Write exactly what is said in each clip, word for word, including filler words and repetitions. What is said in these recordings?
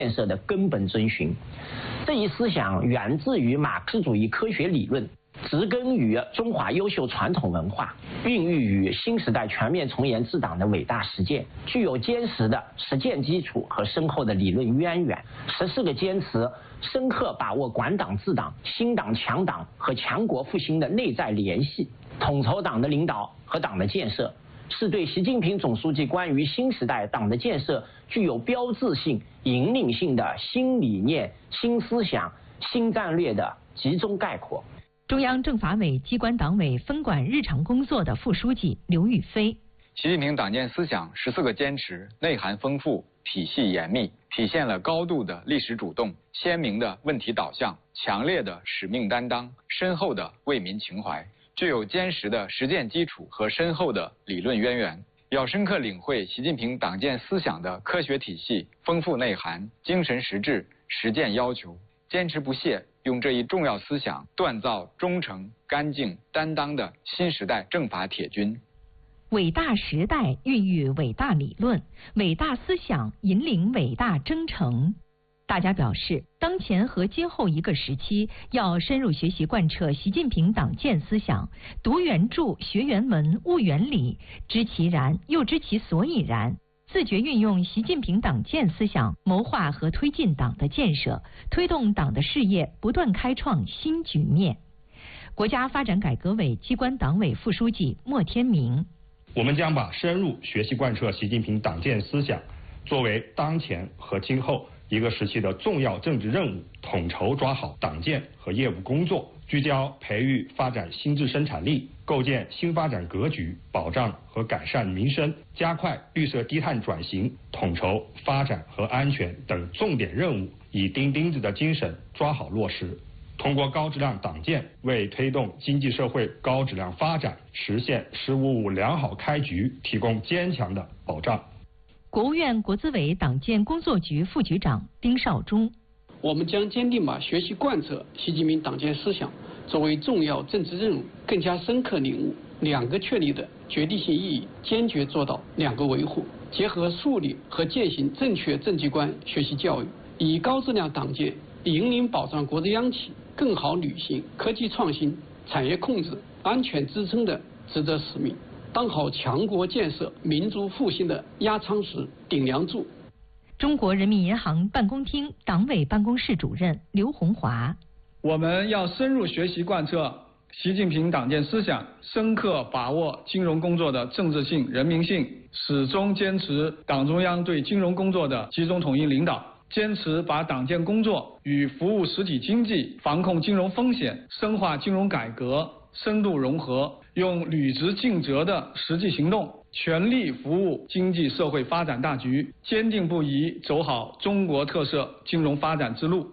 建设的根本遵循。这一思想源自于马克思主义科学理论，植根于中华优秀传统文化，孕育于新时代全面从严治党的伟大实践，具有坚实的实践基础和深厚的理论渊源。十四个坚持深刻把握管党治党、兴党强党和强国复兴的内在联系，统筹党的领导和党的建设，是对习近平总书记关于新时代党的建设具有标志性、引领性的新理念、新思想、新战略的集中概括。 中央政法委机关党委分管日常工作的副书记刘宇飞。 习近平党建思想十四个坚持内涵丰富、体系严密，体现了高度的历史主动、鲜明的问题导向、强烈的使命担当、深厚的为民情怀，具有坚实的实践基础和深厚的理论渊源。要深刻领会习近平党建思想的科学体系、丰富内涵、精神实质、实践要求，坚持不懈，用这一重要思想锻造忠诚、干净、担当的新时代政法铁军。 伟大时代孕育伟大理论，伟大思想引领伟大征程。大家表示，当前和今后一个时期，要深入学习贯彻习近平党建思想，读原著、学原文、悟原理，知其然，又知其所以然，自觉运用习近平党建思想，谋划和推进党的建设，推动党的事业不断开创新局面。国家发展改革委机关党委副书记莫天明。 我们将把深入学习贯彻习近平党建思想作为当前和今后一个时期的重要政治任务，统筹抓好党建和业务工作，聚焦培育发展新质生产力，构建新发展格局，保障和改善民生，加快绿色低碳转型，统筹发展和安全等重点任务，以钉钉子的精神抓好落实。通过高质量党建，为推动经济社会高质量发展、实现“十五五”良好开局提供坚强的保障。 国务院国资委党建工作局副局长丁绍忠。 我们将坚定把学习贯彻习近平党建思想作为重要政治任务，更加深刻领悟两个确立的决定性意义，坚决做到两个维护，结合树立和践行正确政绩观学习教育，以高质量党建引领保障国之央企更好履行科技创新、产业控制、安全支撑的职责使命，当好强国建设、民族复兴的压舱石、顶梁柱。 中国人民银行办公厅党委办公室主任刘洪华。 我们要深入学习贯彻习近平党建思想，深刻把握金融工作的政治性、人民性，始终坚持党中央对金融工作的集中统一领导，坚持把党建工作与服务实体经济、防控金融风险、深化金融改革深度融合，用履职尽责的实际行动，全力服务经济社会发展大局，坚定不移走好中国特色金融发展之路。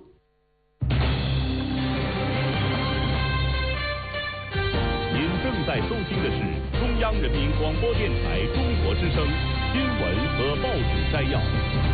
您正在收听的是中央人民广播电台中国之声新闻和报纸摘要。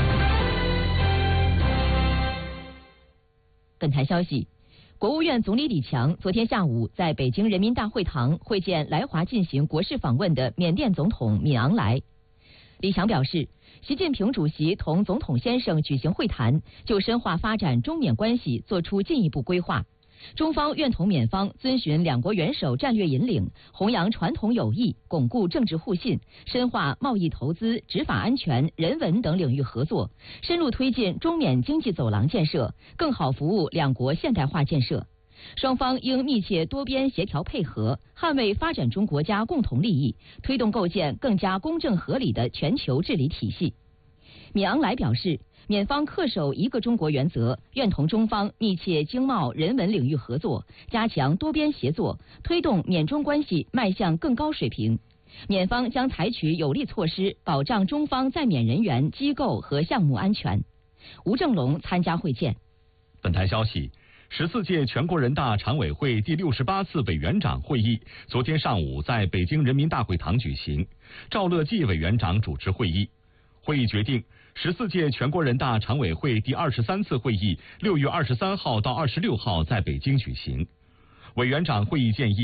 本台消息，国务院总理李强昨天下午在北京人民大会堂会见来华进行国事访问的缅甸总统敏昂莱。李强表示，习近平主席同总统先生举行会谈，就深化发展中缅关系作出进一步规划。中方愿同缅方遵循两国元首战略引领，弘扬传统友谊，巩固政治互信，深化贸易投资、执法安全、人文等领域合作，深入推进中缅经济走廊建设，更好服务两国现代化建设。双方应密切多边协调配合，捍卫发展中国家共同利益，推动构建更加公正合理的全球治理体系。敏昂莱表示，缅方恪守一个中国原则，愿同中方密切经贸、人文领域合作，加强多边协作，推动缅中关系迈向更高水平。缅方将采取有力措施，保障中方在缅人员、机构和项目安全。吴正龙参加会见。 本台消息，十四届全国人大常委会第六十八次委员长会议昨天上午在北京人民大会堂举行，赵乐际委员长主持会议。会议决定，十四届全国人大常委会第二十三次会议六月二十三号到二十六号在北京举行。委员长会议建议，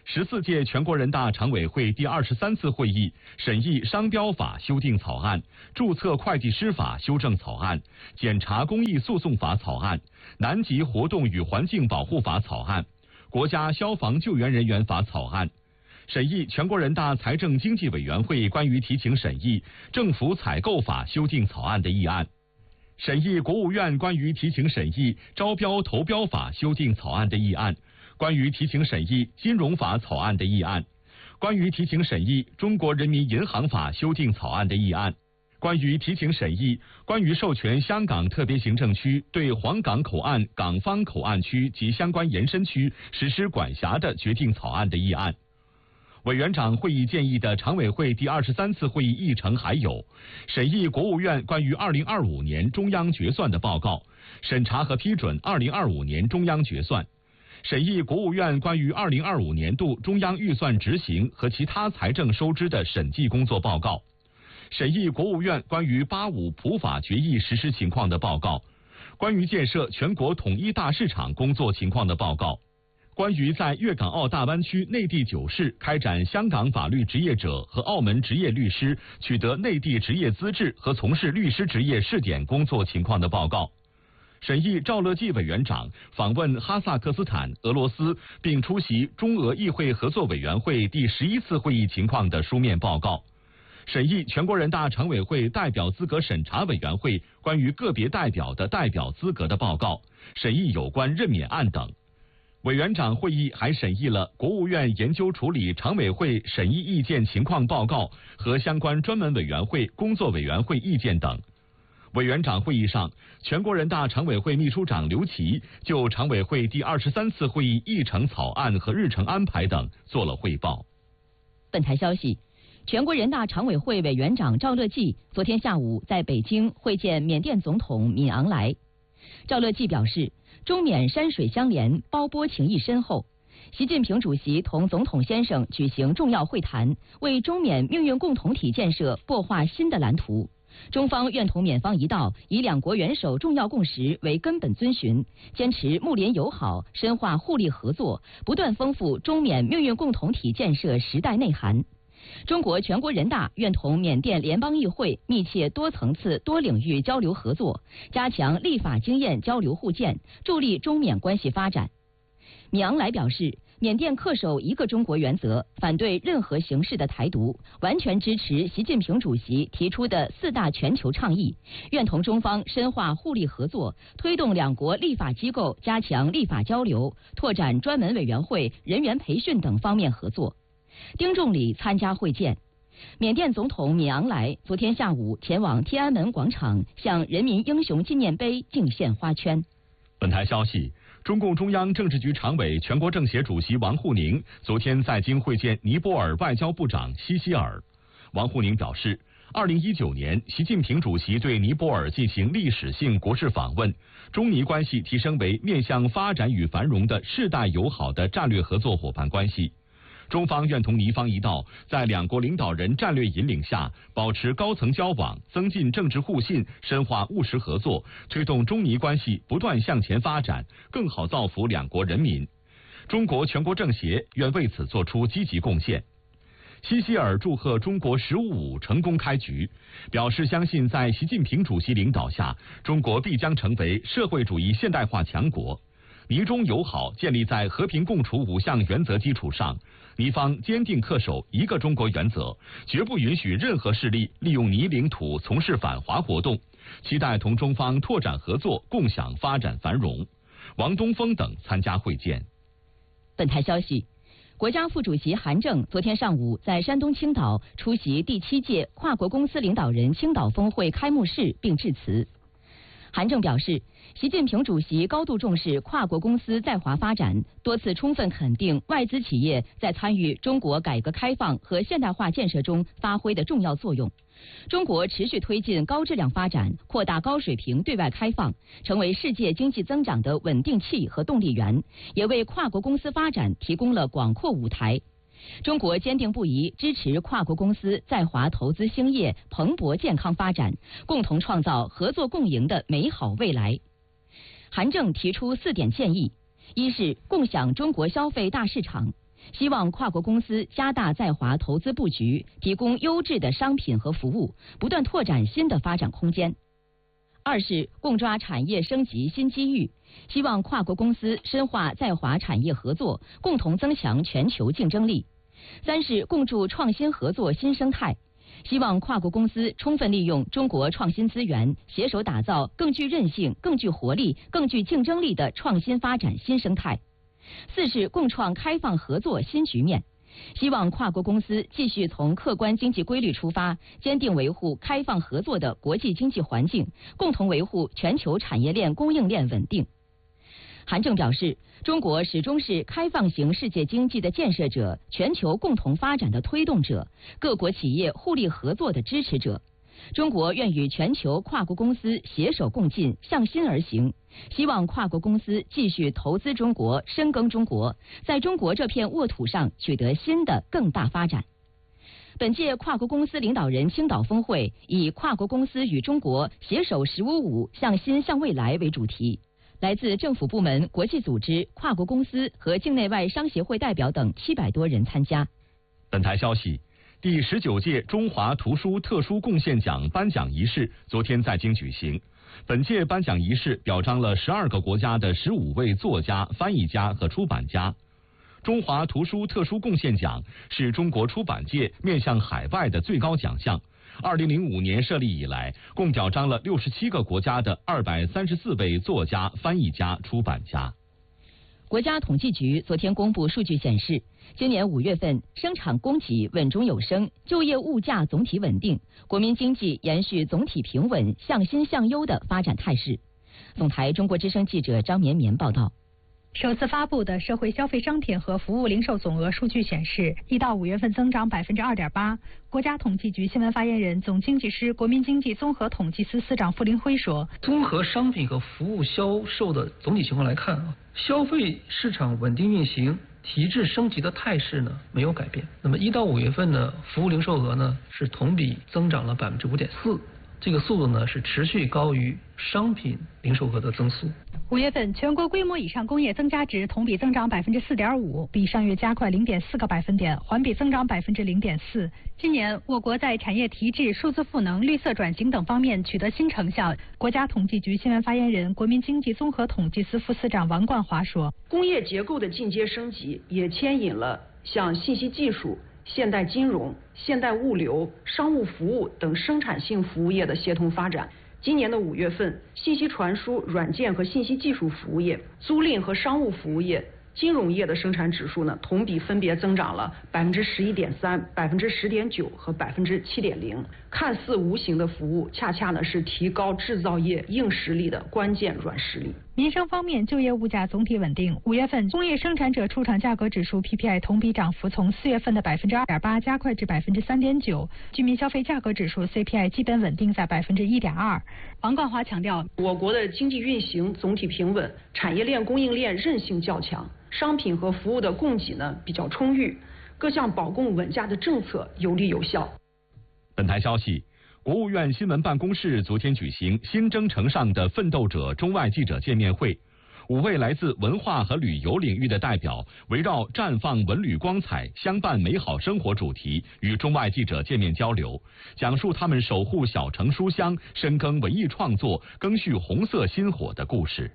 十四届全国人大常委会第二十三次会议审议《商标法》修订草案、《注册会计师法》修正草案、《检察公益诉讼法》草案、《南极活动与环境保护法》草案、《国家消防救援人员法》草案，审议全国人大财政经济委员会关于提请审议《政府采购法》修订草案的议案，审议国务院关于提请审议《招标投标法》修订草案的议案，关于提请审议金融法草案的议案，关于提请审议中国人民银行法修订草案的议案，关于提请审议关于授权香港特别行政区对皇岗口岸港方口岸区及相关延伸区实施管辖的决定草案的议案。委员长会议建议的常委会第二十三次会议议程还有：审议国务院关于二零二五年中央决算的报告，审查和批准二零二五年中央决算；审议国务院关于二零二五年度中央预算执行和其他财政收支的审计工作报告；审议国务院关于八五普法决议实施情况的报告；关于建设全国统一大市场工作情况的报告；关于在粤港澳大湾区内地九市开展香港法律职业者和澳门职业律师取得内地职业资质和从事律师职业试点工作情况的报告；审议赵乐际委员长访问哈萨克斯坦、俄罗斯并出席中俄议会合作委员会第十一次会议情况的书面报告；审议全国人大常委会代表资格审查委员会关于个别代表的代表资格的报告；审议有关任免案等。委员长会议还审议了国务院研究处理常委会审议意见情况报告和相关专门委员会、工作委员会意见等。委员长会议上，全国人大常委会秘书长刘奇就常委会第二十三次会议议程草案和日程安排等做了汇报。 本台消息，全国人大常委会委员长赵乐际昨天下午在北京会见缅甸总统敏昂莱。赵乐际表示，中缅山水相连，胞波情谊深厚。习近平主席同总统先生举行重要会谈，为中缅命运共同体建设擘画新的蓝图。中方愿同缅方一道，以两国元首重要共识为根本遵循，坚持睦邻友好，深化互利合作，不断丰富中缅命运共同体建设时代内涵。中国全国人大愿同缅甸联邦议会密切多层次、多领域交流合作，加强立法经验交流互鉴，助力中缅关系发展。敏昂莱表示，缅甸恪守一个中国原则，反对任何形式的台独，完全支持习近平主席提出的四大全球倡议，愿同中方深化互利合作，推动两国立法机构加强立法交流，拓展专门委员会、人员培训等方面合作。丁仲礼参加会见。缅甸总统敏昂莱昨天下午前往天安门广场，向人民英雄纪念碑敬献花圈。 本台消息，中共中央政治局常委、全国政协主席王沪宁昨天在京会见尼泊尔外交部长西希尔。王沪宁表示，二零一九年，习近平主席对尼泊尔进行历史性国事访问，中尼关系提升为面向发展与繁荣的世代友好的战略合作伙伴关系。中方愿同尼方一道，在两国领导人战略引领下，保持高层交往，增进政治互信，深化务实合作，推动中尼关系不断向前发展，更好造福两国人民。中国全国政协愿为此作出积极贡献。西希尔祝贺中国“十五五”成功开局，表示相信在习近平主席领导下，中国必将成为社会主义现代化强国。尼中友好建立在和平共处五项原则基础上，尼方坚定恪守一个中国原则，绝不允许任何势力利用尼领土从事反华活动，期待同中方拓展合作，共享发展繁荣。王东峰等参加会见。 本台消息，国家副主席韩正昨天上午在山东青岛出席第七届跨国公司领导人青岛峰会开幕式并致辞。韩正表示，习近平主席高度重视跨国公司在华发展，多次充分肯定外资企业在参与中国改革开放和现代化建设中发挥的重要作用。中国持续推进高质量发展，扩大高水平对外开放，成为世界经济增长的稳定器和动力源，也为跨国公司发展提供了广阔舞台。中国坚定不移支持跨国公司在华投资兴业，蓬勃健康发展，共同创造合作共赢的美好未来。韩正提出四点建议：一是共享中国消费大市场。 希望跨国公司加大在华投资布局，提供优质的商品和服务，不断拓展新的发展空间。二是共抓产业升级新机遇，希望跨国公司深化在华产业合作，共同增强全球竞争力。三是共筑创新合作新生态，希望跨国公司充分利用中国创新资源，携手打造更具韧性、更具活力、更具竞争力的创新发展新生态。四是共创开放合作新局面，希望跨国公司继续从客观经济规律出发，坚定维护开放合作的国际经济环境，共同维护全球产业链供应链稳定。韩正表示，中国始终是开放型世界经济的建设者，全球共同发展的推动者，各国企业互利合作的支持者。中国愿与全球跨国公司携手共进，向心而行，希望跨国公司继续投资中国，深耕中国，在中国这片沃土上取得新的更大发展。本届跨国公司领导人青岛峰会以跨国公司与中国携手十五五向新向未来为主题，来自政府部门、国际组织、跨国公司和境内外商协会代表等七百多人参加。 本台消息，第十九届中华图书特殊贡献奖颁奖仪式昨天在京举行。本届颁奖仪式表彰了十二个国家的十五位作家、翻译家和出版家。中华图书特殊贡献奖是中国出版界面向海外的最高奖项。二零零五年设立以来，共表彰了六十七个国家的二百三十四位作家、翻译家、出版家。 国家统计局昨天公布数据显示，今年五月份生产供给稳中有升，就业物价总体稳定，国民经济延续总体平稳、向新向优的发展态势。总台中国之声记者张绵绵报道。 首次发布的社会消费商品和服务零售总额数据显示，一到五月份增长百分之二点八。国家统计局新闻发言人、总经济师、国民经济综合统计司司长傅林辉说：“ 综合商品和服务销售的总体情况来看啊，消费市场稳定运行、提质升级的态势呢没有改变。那么一到五月份呢，服务零售额呢是同比增长了百分之五点四。”这个速度呢是持续高于商品零售额的增速。 五月份全国规模以上工业增加值同比增长百分之四点五，比上月加快零点四个百分点，环比增长百分之零点四。今年我国在产业提质、数字赋能、绿色转型等方面取得新成效。国家统计局新闻发言人、国民经济综合统计司副司长王冠华说：“ 工业结构的进阶升级也牵引了像信息技术、现代金融、现代物流、商务服务等生产性服务业的协同发展。今年的五月份，信息传输、软件和信息技术服务业、租赁和商务服务业、金融业的生产指数呢，同比分别增长了百分之十一点三、百分之十点九和百分之七点零。看似无形的服务，恰恰呢是提高制造业硬实力的关键软实力。” 民生方面，就业物价总体稳定。五月份工业生产者出厂价格指数 P P I 同比涨幅从四月份的百分之二点八加快至百分之三点九，居民消费价格指数 C P I 基本稳定在百分之一点二。王冠华强调， 我国的经济运行总体平稳，产业链供应链韧性较强，商品和服务的供给呢比较充裕，各项保供稳价的政策有力有效。 本台消息，国务院新闻办公室昨天举行新征程上的奋斗者中外记者见面会，五位来自文化和旅游领域的代表围绕绽放文旅光彩、相伴美好生活主题与中外记者见面交流，讲述他们守护小城书香、深耕文艺创作、赓续红色薪火的故事。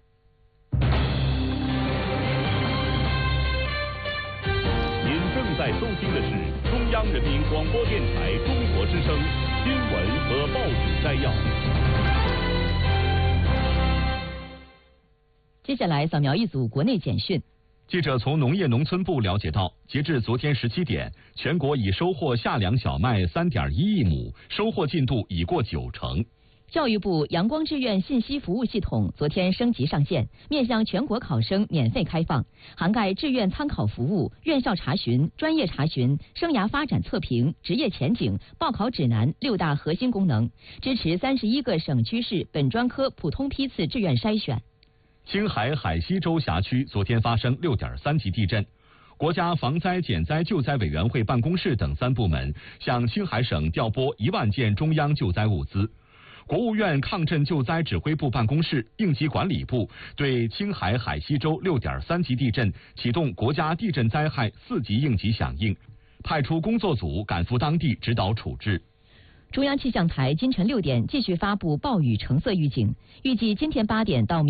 您正在收听的是中央人民广播电台中国之声新闻和报纸摘要。 接下来扫描一组国内简讯。 记者从农业农村部了解到，截至昨天十七点，全国已收获夏粮小麦三点一亿亩，收获进度已过九成。 教育部阳光志愿信息服务系统昨天升级上线，面向全国考生免费开放，涵盖志愿参考服务、院校查询、专业查询、生涯发展测评、职业前景、报考指南六大核心功能，支持三十一个省区市本专科普通批次志愿筛选。 青海海西州辖区昨天发生六点三级地震，国家防灾减灾救灾委员会办公室等三部门向青海省调拨一万件中央救灾物资。 国务院抗震救灾指挥部办公室、应急管理部对青海海西州六点三级地震启动国家地震灾害四级应急响应，派出工作组赶赴当地指导处置。 中央气象台今晨六点继续发布暴雨橙色预警，预计今天八点到明